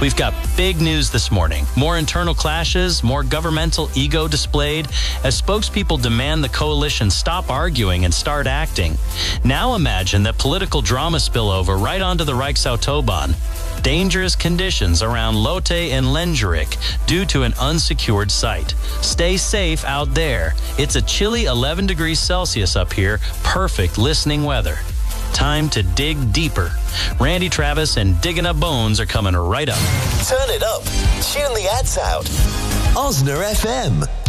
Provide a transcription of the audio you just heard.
We've got big news this morning. More internal clashes, more governmental ego displayed as spokespeople demand the coalition stop arguing and start acting. Now imagine that political drama spillover right onto the Rijksautobahn. Dangerous conditions around Lotte and Lengerik due to an unsecured site. Stay safe out there. It's a chilly 11 degrees Celsius up here. Perfect listening weather. Time to dig deeper. Randy Travis and Digging Up Bones are coming right up. Turn it up. Tune the ads out. Osner FM.